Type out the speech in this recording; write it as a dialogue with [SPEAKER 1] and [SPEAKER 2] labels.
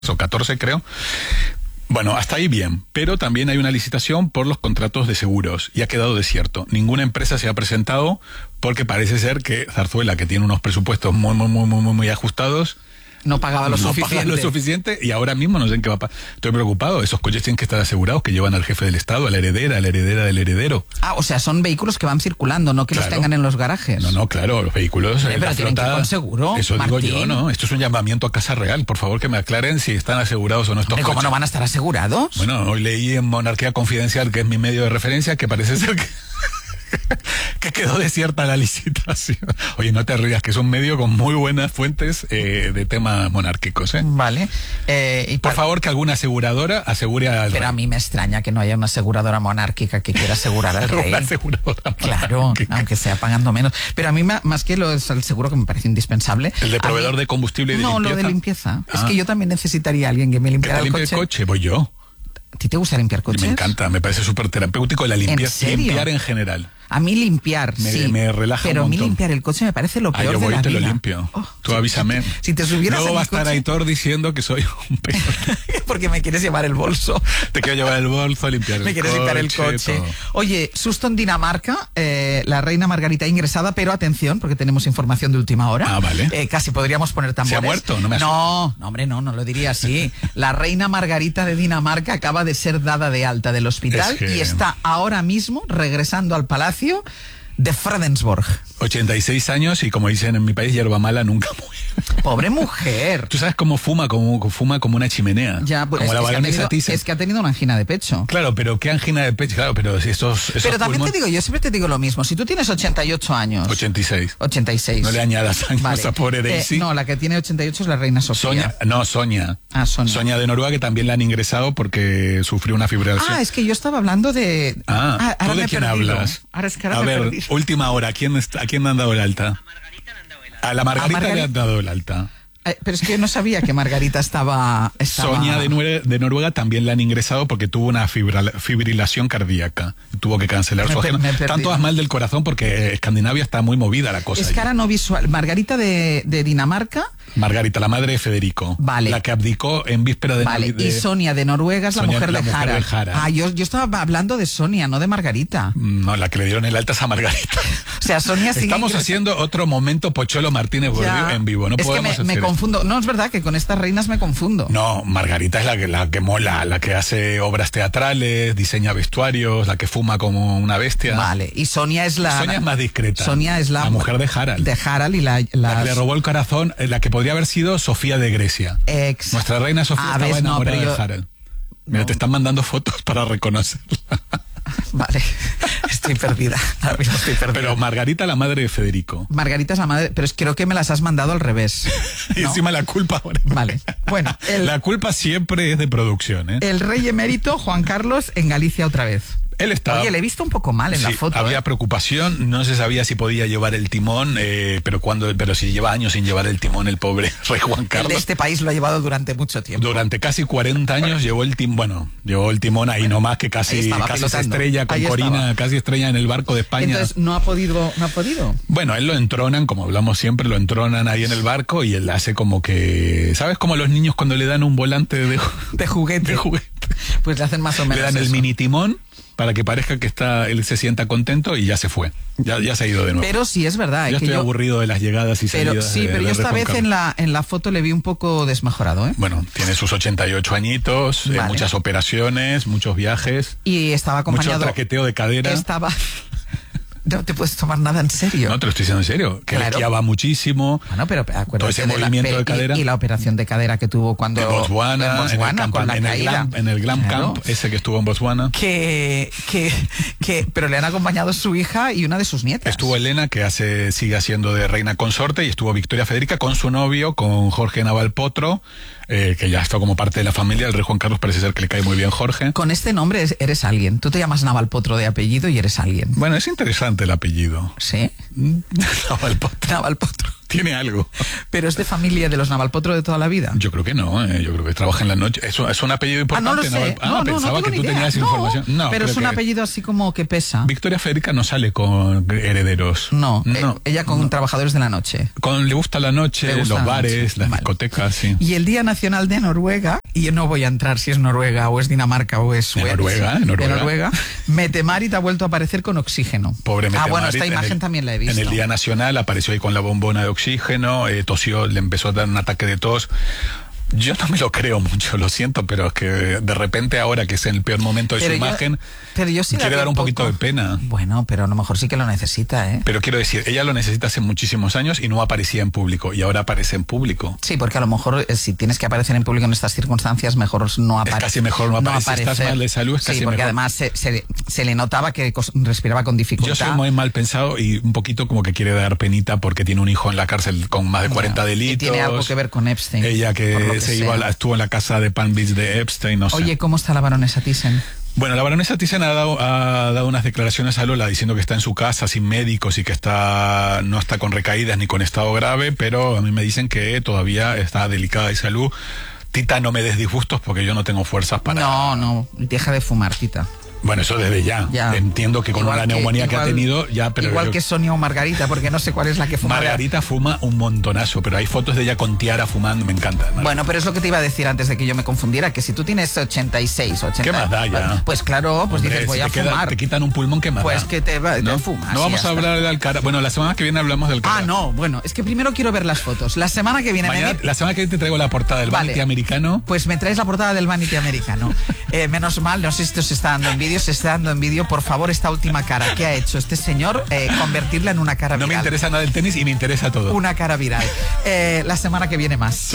[SPEAKER 1] o 14 creo. Bueno, hasta ahí bien, pero también hay una licitación por los contratos de seguros y ha quedado desierto. Ninguna empresa se ha presentado porque parece ser que Zarzuela, que tiene unos presupuestos muy ajustados,
[SPEAKER 2] no pagaba lo suficiente.
[SPEAKER 1] Paga lo suficiente y ahora mismo no sé en qué va a pasar. Estoy preocupado. Esos coches tienen que estar asegurados, que llevan al jefe del Estado, a la heredera del heredero.
[SPEAKER 2] Ah, o sea, son vehículos que van circulando, no que los tengan en los garajes.
[SPEAKER 1] No, claro, los vehículos.
[SPEAKER 2] Pero
[SPEAKER 1] la
[SPEAKER 2] tienen
[SPEAKER 1] flota,
[SPEAKER 2] que ir con seguro,
[SPEAKER 1] eso
[SPEAKER 2] Martín.
[SPEAKER 1] digo yo, ¿no? Esto es un llamamiento a Casa Real. Por favor, que me aclaren si están asegurados o no estos coches.
[SPEAKER 2] ¿Cómo no van a estar asegurados?
[SPEAKER 1] Bueno, hoy leí en Monarquía Confidencial, que es mi medio de referencia, que parece ser que quedó desierta la licitación. Oye, no te rías, que es un medio con muy buenas fuentes de temas monárquicos, ¿eh?
[SPEAKER 2] Vale.
[SPEAKER 1] Por favor, que alguna aseguradora asegure al
[SPEAKER 2] Pero
[SPEAKER 1] rey.
[SPEAKER 2] a mí me extraña que no haya una aseguradora monárquica que quiera asegurar al rey.
[SPEAKER 1] Una aseguradora
[SPEAKER 2] Claro,
[SPEAKER 1] monárquica.
[SPEAKER 2] aunque sea pagando menos. Pero a mí, más que el seguro, que me parece indispensable...
[SPEAKER 1] ¿El de proveedor de combustible y de limpieza?
[SPEAKER 2] No, lo de limpieza. Es que yo también necesitaría a alguien que me limpiara
[SPEAKER 1] ¿Que te
[SPEAKER 2] el
[SPEAKER 1] limpie
[SPEAKER 2] coche.
[SPEAKER 1] el coche? Voy yo.
[SPEAKER 2] ¿A ti te gusta limpiar coches?
[SPEAKER 1] Me encanta, me parece súper terapéutico la limpieza.
[SPEAKER 2] ¿En serio?
[SPEAKER 1] Limpiar en general.
[SPEAKER 2] A mí limpiar, sí.
[SPEAKER 1] Me relaja
[SPEAKER 2] pero
[SPEAKER 1] un
[SPEAKER 2] a mí
[SPEAKER 1] montón.
[SPEAKER 2] limpiar el coche me parece lo peor
[SPEAKER 1] yo voy
[SPEAKER 2] de la
[SPEAKER 1] y te
[SPEAKER 2] vida.
[SPEAKER 1] lo limpio. Tú avísame.
[SPEAKER 2] Si te subieras
[SPEAKER 1] Luego
[SPEAKER 2] a
[SPEAKER 1] va a
[SPEAKER 2] mi
[SPEAKER 1] estar
[SPEAKER 2] coche...
[SPEAKER 1] Aitor diciendo que soy un peor.
[SPEAKER 2] Porque me quieres llevar el bolso.
[SPEAKER 1] Te quiero llevar el bolso, limpiar el coche.
[SPEAKER 2] Me quieres limpiar el coche.
[SPEAKER 1] Todo.
[SPEAKER 2] Oye, susto en Dinamarca, la reina Margarita ingresada, pero atención, porque tenemos información de última hora.
[SPEAKER 1] Ah, vale.
[SPEAKER 2] Casi podríamos poner tambores.
[SPEAKER 1] ¿Se ha muerto? No me asusta.
[SPEAKER 2] No, hombre, no lo diría así. La reina Margarita de Dinamarca acaba de ser dada de alta del hospital y está ahora mismo regresando al palacio de Fredensborg.
[SPEAKER 1] 86 años y, como dicen en mi país, hierba mala nunca muere.
[SPEAKER 2] Pobre mujer.
[SPEAKER 1] ¿Tú sabes cómo fuma? Fuma como una chimenea.
[SPEAKER 2] Ya, pues,
[SPEAKER 1] como la baronesa Thyssen.
[SPEAKER 2] es que ha tenido una angina de pecho.
[SPEAKER 1] Claro, pero ¿qué angina de pecho? Claro, pero esos
[SPEAKER 2] Pero también
[SPEAKER 1] pulmones...
[SPEAKER 2] te digo, yo siempre te digo lo mismo. Si tú tienes 88 años...
[SPEAKER 1] 86.
[SPEAKER 2] 86.
[SPEAKER 1] No le añadas años
[SPEAKER 2] Vale.
[SPEAKER 1] a pobre Daisy.
[SPEAKER 2] No, la que tiene 88 es la reina Sofía.
[SPEAKER 1] Sonia.
[SPEAKER 2] Ah, Sonia.
[SPEAKER 1] Sonia de Noruega, que también la han ingresado porque sufrió una fibrilación.
[SPEAKER 2] Ah, es que yo estaba hablando de...
[SPEAKER 1] Ah,
[SPEAKER 2] ahora
[SPEAKER 1] ¿tú de
[SPEAKER 2] me he
[SPEAKER 1] quién
[SPEAKER 2] perdido.
[SPEAKER 1] hablas?
[SPEAKER 2] Ahora es que ahora
[SPEAKER 1] a
[SPEAKER 2] me he
[SPEAKER 1] ver,
[SPEAKER 2] perdido.
[SPEAKER 1] última hora, ¿a quién han dado el alta? A la Margarita le han dado el alta.
[SPEAKER 2] Pero es que yo no sabía que Margarita estaba...
[SPEAKER 1] Sonia de Noruega también la han ingresado porque tuvo una fibrilación cardíaca. Tuvo que cancelar su agenda. Están todas mal del corazón porque Escandinavia está muy movida la cosa.
[SPEAKER 2] Es cara no visual. Margarita de Dinamarca...
[SPEAKER 1] Margarita, la madre de Federico.
[SPEAKER 2] Vale.
[SPEAKER 1] La que abdicó en víspera de
[SPEAKER 2] Vale, y Sonia de Noruega es la mujer de Harald. Ah, yo estaba hablando de Sonia, no de Margarita.
[SPEAKER 1] No, la que le dieron el alta es a Margarita.
[SPEAKER 2] O sea, Sonia sigue
[SPEAKER 1] Estamos haciendo otro momento Pocholo Martínez en vivo. No
[SPEAKER 2] es
[SPEAKER 1] podemos
[SPEAKER 2] que me
[SPEAKER 1] hacer
[SPEAKER 2] confundo. No, es verdad que con estas reinas me confundo.
[SPEAKER 1] No, Margarita es la que mola, la que hace obras teatrales, diseña vestuarios, la que fuma como una bestia.
[SPEAKER 2] Vale, y Sonia es
[SPEAKER 1] Sonia es más discreta.
[SPEAKER 2] Sonia es la
[SPEAKER 1] mujer de Harald.
[SPEAKER 2] De Harald y la
[SPEAKER 1] que le robó el corazón, la que podría haber sido Sofía de Grecia. Nuestra reina Sofía estaba enamorada de Harald. Mira, te están mandando fotos para reconocerla.
[SPEAKER 2] Vale, estoy perdida.
[SPEAKER 1] Pero Margarita, la madre de Federico.
[SPEAKER 2] Margarita es la madre, pero creo que me las has mandado al revés.
[SPEAKER 1] Y encima la culpa ahora.
[SPEAKER 2] Vale, bueno.
[SPEAKER 1] La culpa siempre es de producción, ¿eh?
[SPEAKER 2] El rey emérito Juan Carlos en Galicia otra vez.
[SPEAKER 1] Él estaba...
[SPEAKER 2] Oye, le he visto un poco mal en la foto.
[SPEAKER 1] Había preocupación, no se sabía si podía llevar el timón, pero si lleva años sin llevar el timón el pobre rey Juan Carlos.
[SPEAKER 2] El de este país lo ha llevado durante mucho tiempo.
[SPEAKER 1] Durante casi 40 años llevó el timón, llevó el timón ahí nomás, que casi se estrella con Corina, casi estrella en el barco de España.
[SPEAKER 2] Entonces, ¿no ha podido?
[SPEAKER 1] Bueno, él lo entronan, como hablamos siempre, lo entronan ahí en el barco y él hace como que... ¿Sabes cómo los niños cuando le dan un volante
[SPEAKER 2] de juguete? Pues le hacen más o menos
[SPEAKER 1] le dan el mini timón para que parezca que él se sienta contento y ya se fue. Ya se ha ido de nuevo.
[SPEAKER 2] Pero sí es verdad.
[SPEAKER 1] Ya estoy aburrido de las llegadas y salidas.
[SPEAKER 2] Sí, pero yo esta vez en la foto le vi un poco desmejorado, ¿eh?
[SPEAKER 1] Bueno, tiene sus 88 añitos,
[SPEAKER 2] vale.
[SPEAKER 1] Muchas operaciones, muchos viajes.
[SPEAKER 2] Y estaba acompañado...
[SPEAKER 1] Mucho traqueteo de cadera.
[SPEAKER 2] No te puedes tomar nada en serio.
[SPEAKER 1] No, te lo estoy diciendo en serio. Que le esquiaba muchísimo.
[SPEAKER 2] Bueno, pero acuérdate
[SPEAKER 1] todo ese movimiento de cadera.
[SPEAKER 2] Y la operación de cadera que tuvo cuando...
[SPEAKER 1] En Botswana, en el Glam Camp, ese que estuvo en Botswana.
[SPEAKER 2] Pero le han acompañado su hija y una de sus nietas.
[SPEAKER 1] Estuvo Elena, que sigue haciendo de reina consorte, y estuvo Victoria Federica con su novio, con Jorge Naval Potro, que ya está como parte de la familia. El rey Juan Carlos parece ser que le cae muy bien Jorge.
[SPEAKER 2] Con este nombre eres alguien. Tú te llamas Naval Potro de apellido y eres alguien.
[SPEAKER 1] Bueno, es interesante. interesante el apellido.
[SPEAKER 2] ¿Sí?
[SPEAKER 1] Navalpotro.
[SPEAKER 2] Navalpotro.
[SPEAKER 1] Tiene algo.
[SPEAKER 2] ¿Pero es de familia de los Navalpotro de toda la vida?
[SPEAKER 1] Yo creo que no, yo creo que trabaja en la noche. Es un apellido importante.
[SPEAKER 2] No lo sé.
[SPEAKER 1] Pensaba que tú tenías
[SPEAKER 2] no,
[SPEAKER 1] información. No,
[SPEAKER 2] pero es un apellido así como que pesa.
[SPEAKER 1] Victoria Federica no sale con herederos.
[SPEAKER 2] No. Ella con trabajadores de la noche.
[SPEAKER 1] Le gusta la noche, los bares, las discotecas, sí.
[SPEAKER 2] Y el Día Nacional de Noruega, y yo no voy a entrar si es Noruega o es Dinamarca o es Suecia.
[SPEAKER 1] Noruega.
[SPEAKER 2] Mette-Marit ha vuelto a aparecer con oxígeno.
[SPEAKER 1] Pobre Mette-Marit.
[SPEAKER 2] Bueno, esta imagen también la he visto.
[SPEAKER 1] En el Día Nacional apareció ahí con la bombona de oxígeno, tosió, le empezó a dar un ataque de tos. Yo no me lo creo mucho, lo siento, pero es que de repente ahora que es en el peor momento de su imagen,
[SPEAKER 2] sí
[SPEAKER 1] quiere dar un poquito de pena.
[SPEAKER 2] Bueno, pero a lo mejor sí que lo necesita, ¿eh?
[SPEAKER 1] Pero quiero decir, ella lo necesita hace muchísimos años y no aparecía en público, y ahora aparece en público.
[SPEAKER 2] Sí, porque a lo mejor si tienes que aparecer en público en estas circunstancias, mejor no aparecer.
[SPEAKER 1] Es casi mejor no aparecer. Si estás mal de salud, es casi mejor.
[SPEAKER 2] Sí, porque además se le notaba que respiraba con dificultad.
[SPEAKER 1] Yo soy muy mal pensado y un poquito como que quiere dar penita porque tiene un hijo en la cárcel con más de 40 delitos.
[SPEAKER 2] Y tiene algo que ver con Epstein.
[SPEAKER 1] Ella que estuvo en la casa de Palm Beach de Epstein, no sé.
[SPEAKER 2] Oye, ¿cómo está la baronesa Thyssen?
[SPEAKER 1] Bueno, la baronesa Thyssen ha dado unas declaraciones a Lola diciendo que está en su casa sin médicos y que no está con recaídas ni con estado grave, pero a mí me dicen que todavía está delicada de salud. Tita, no me des disgustos porque yo no tengo fuerzas para...
[SPEAKER 2] No, deja de fumar, Tita.
[SPEAKER 1] Bueno, eso desde ya. Entiendo que con la neumonía que ha tenido ya... Pero
[SPEAKER 2] igual que Sonia o Margarita, porque no sé cuál es la que fuma.
[SPEAKER 1] Margarita fuma un montonazo, pero hay fotos de ella con tiara fumando, me encanta.
[SPEAKER 2] Bueno, pero es lo que te iba a decir antes de que yo me confundiera, que si tú tienes 86, 80...
[SPEAKER 1] ¿Qué más da ya?
[SPEAKER 2] Pues claro, pues hombre, dices, voy a fumar.
[SPEAKER 1] Te quitan un pulmón, ¿qué más
[SPEAKER 2] pues
[SPEAKER 1] da?
[SPEAKER 2] Que te fumas.
[SPEAKER 1] No vamos a hablar de Alcaraz. Bueno, la semana que viene hablamos del Alcaraz.
[SPEAKER 2] No, bueno, es que primero quiero ver las fotos. La semana que viene...
[SPEAKER 1] La semana que viene te traigo la portada del Vanity americano.
[SPEAKER 2] Pues me traes la portada del Vanity americano. Menos mal, no sé si esto se está dando en vídeo, por favor, esta última cara que ha hecho este señor, convertirla en una cara viral.
[SPEAKER 1] No me interesa nada el tenis y me interesa todo.
[SPEAKER 2] Una cara viral. La semana que viene más.